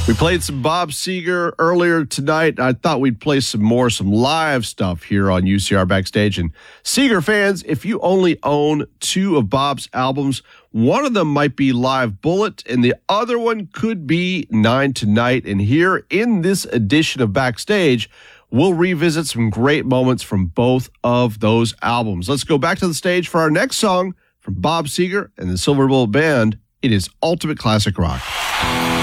We played some Bob Seger earlier tonight. I thought we'd play some live stuff here on UCR Backstage. And Seger fans, if you only own 2 of Bob's albums, one of them might be Live Bullet and the other one could be Nine Tonight. And here in this edition of Backstage, we'll revisit some great moments from both of those albums. Let's go back to the stage for our next song from Bob Seger and the Silver Bullet Band. It is Ultimate Classic Rock.